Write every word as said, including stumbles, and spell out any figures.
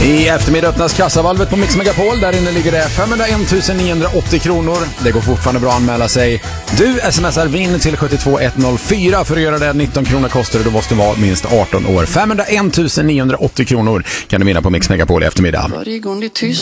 I eftermiddag öppnas kassavalvet på Mix Megapol. Där inne ligger det femhundraen tusen niohundraåttio kronor. Det går fortfarande bra att anmäla sig. Du smsar vinn till sju två ett noll fyra. För att göra det, nitton kronor kostar det. Då måste du vara minst arton år. femhundraen tusen niohundraåttio kronor kan du vinna på Mix Megapol i eftermiddag.